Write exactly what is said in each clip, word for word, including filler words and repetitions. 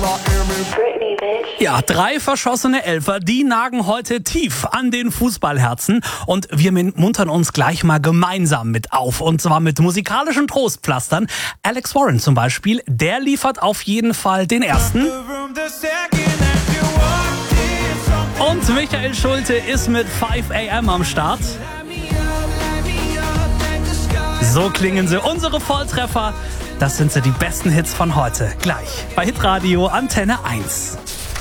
Britney, bitch. Ja, drei verschossene Elfer, die nagen heute tief an den Fußballherzen und wir muntern uns gleich mal gemeinsam mit auf und zwar mit musikalischen Trostpflastern. Alex Warren zum Beispiel, der liefert auf jeden Fall den ersten. Und Michael Schulte ist mit five a m am Start. So klingen sie, unsere Volltreffer. Das sind sie, die besten Hits von heute. Gleich bei Hitradio Antenne eins.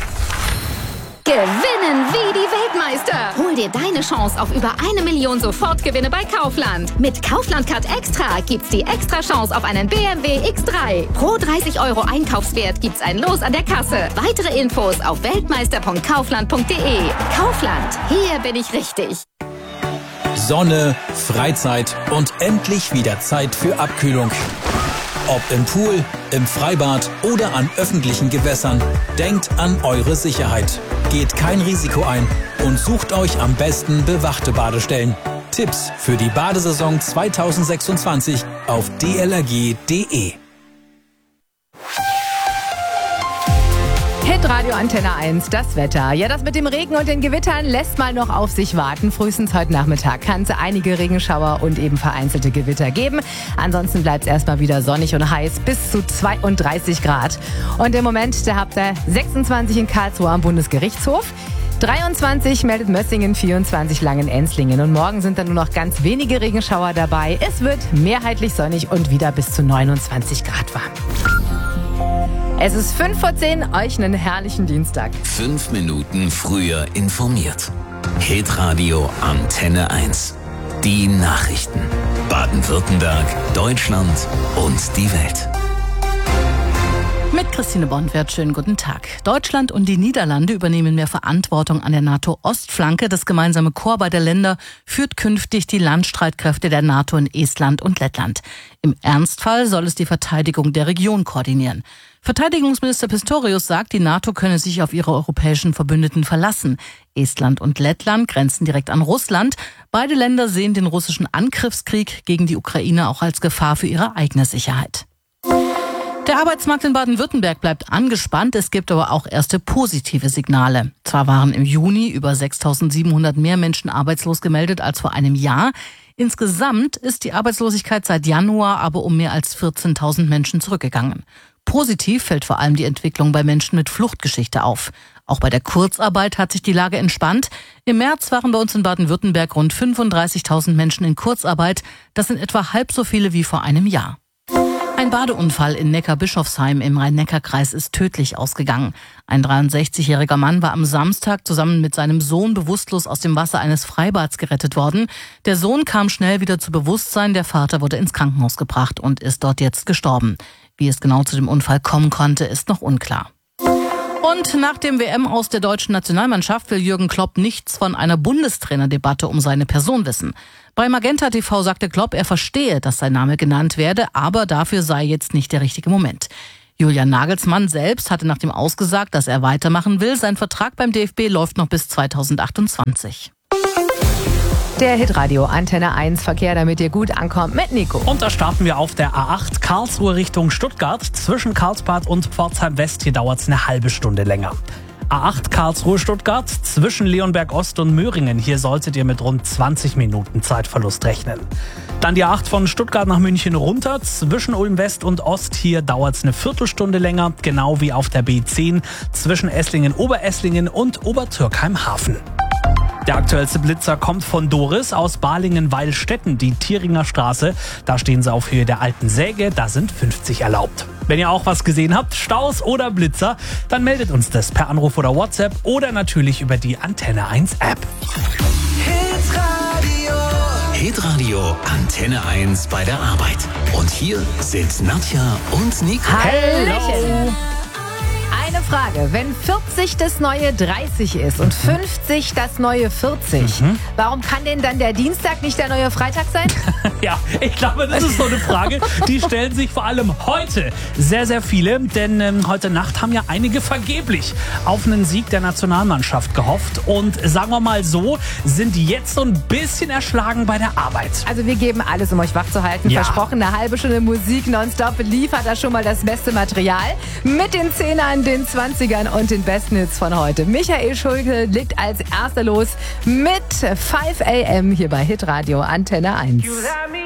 Gewinnen wie die Weltmeister. Hol dir deine Chance auf über eine Million Sofortgewinne bei Kaufland. Mit Kaufland Card Extra gibt's die extra Chance auf einen B M W X drei. Pro dreißig Euro Einkaufswert gibt's ein Los an der Kasse. Weitere Infos auf weltmeister punkt kaufland punkt de. Kaufland, hier bin ich richtig. Sonne, Freizeit und endlich wieder Zeit für Abkühlung. Ob im Pool, im Freibad oder an öffentlichen Gewässern, denkt an eure Sicherheit. Geht kein Risiko ein und sucht euch am besten bewachte Badestellen. Tipps für die Badesaison zwanzig sechsundzwanzig auf d l r g punkt d e. Hitradio Antenne eins, das Wetter. Ja, das mit dem Regen und den Gewittern lässt mal noch auf sich warten. Frühestens heute Nachmittag kann es einige Regenschauer und eben vereinzelte Gewitter geben. Ansonsten bleibt es erstmal wieder sonnig und heiß bis zu zweiunddreißig Grad. Und im Moment, da habt ihr sechsundzwanzig in Karlsruhe am Bundesgerichtshof. dreiundzwanzig meldet Mössingen, vierundzwanzig Langen-Enslingen. Und morgen sind dann nur noch ganz wenige Regenschauer dabei. Es wird mehrheitlich sonnig und wieder bis zu neunundzwanzig Grad warm. Es ist fünf vor zehn, euch einen herrlichen Dienstag. Fünf Minuten früher informiert. Hitradio Antenne eins. Die Nachrichten. Baden-Württemberg, Deutschland und die Welt. Mit Christine Bonwert, schönen guten Tag. Deutschland und die Niederlande übernehmen mehr Verantwortung an der NATO-Ostflanke. Das gemeinsame Korps beider Länder führt künftig die Landstreitkräfte der NATO in Estland und Lettland. Im Ernstfall soll es die Verteidigung der Region koordinieren. Verteidigungsminister Pistorius sagt, die NATO könne sich auf ihre europäischen Verbündeten verlassen. Estland und Lettland grenzen direkt an Russland. Beide Länder sehen den russischen Angriffskrieg gegen die Ukraine auch als Gefahr für ihre eigene Sicherheit. Der Arbeitsmarkt in Baden-Württemberg bleibt angespannt, es gibt aber auch erste positive Signale. Zwar waren im Juni über sechstausendsiebenhundert mehr Menschen arbeitslos gemeldet als vor einem Jahr. Insgesamt ist die Arbeitslosigkeit seit Januar aber um mehr als vierzehntausend Menschen zurückgegangen. Positiv fällt vor allem die Entwicklung bei Menschen mit Fluchtgeschichte auf. Auch bei der Kurzarbeit hat sich die Lage entspannt. Im März waren bei uns in Baden-Württemberg rund fünfunddreißigtausend Menschen in Kurzarbeit. Das sind etwa halb so viele wie vor einem Jahr. Ein Badeunfall in Neckarbischofsheim im Rhein-Neckar-Kreis ist tödlich ausgegangen. Ein dreiundsechzigjähriger Mann war am Samstag zusammen mit seinem Sohn bewusstlos aus dem Wasser eines Freibads gerettet worden. Der Sohn kam schnell wieder zu Bewusstsein, der Vater wurde ins Krankenhaus gebracht und ist dort jetzt gestorben. Wie es genau zu dem Unfall kommen konnte, ist noch unklar. Und nach dem W M-Aus der deutschen Nationalmannschaft will Jürgen Klopp nichts von einer Bundestrainerdebatte um seine Person wissen. Bei Magenta T V sagte Klopp, er verstehe, dass sein Name genannt werde, aber dafür sei jetzt nicht der richtige Moment. Julian Nagelsmann selbst hatte nach dem Aus gesagt, dass er weitermachen will. Sein Vertrag beim D F B läuft noch bis zweitausendachtundzwanzig. Der Hitradio Antenne eins Verkehr, damit ihr gut ankommt mit Nico. Und da starten wir auf der A acht Karlsruhe Richtung Stuttgart. Zwischen Karlsbad und Pforzheim West, hier dauert es eine halbe Stunde länger. A acht Karlsruhe Stuttgart zwischen Leonberg Ost und Möhringen. Hier solltet ihr mit rund zwanzig Minuten Zeitverlust rechnen. Dann die A acht von Stuttgart nach München runter. Zwischen Ulm West und Ost. Hier dauert es eine Viertelstunde länger. Genau wie auf der B zehn zwischen Esslingen, Oberesslingen und Obertürkheim Hafen. Der aktuellste Blitzer kommt von Doris aus Balingen-Weilstetten, die Thieringer Straße. Da stehen sie auf Höhe der alten Säge, da sind fünfzig erlaubt. Wenn ihr auch was gesehen habt, Staus oder Blitzer, dann meldet uns das per Anruf oder WhatsApp oder natürlich über die Antenne eins App. Hitradio. Hitradio Antenne eins bei der Arbeit. Und hier sind Nadja und Nico. Hallöchen. Eine Frage, wenn vierzig das neue dreißig ist und fünfzig das neue vierzig, mhm. warum kann denn dann der Dienstag nicht der neue Freitag sein? Ja, ich glaube, das ist so eine Frage, die stellen sich vor allem heute sehr, sehr viele, denn ähm, heute Nacht haben ja einige vergeblich auf einen Sieg der Nationalmannschaft gehofft und sagen wir mal so, sind jetzt so ein bisschen erschlagen bei der Arbeit. Also wir geben alles, um euch wach zu halten. Ja. Versprochen, eine halbe Stunde Musik nonstop liefert da schon mal das beste Material mit den Zehnern, den Zwanzigern und den besten Hits von heute. Michael Schulke legt als erster los mit fünf a m hier bei Hitradio Antenne eins.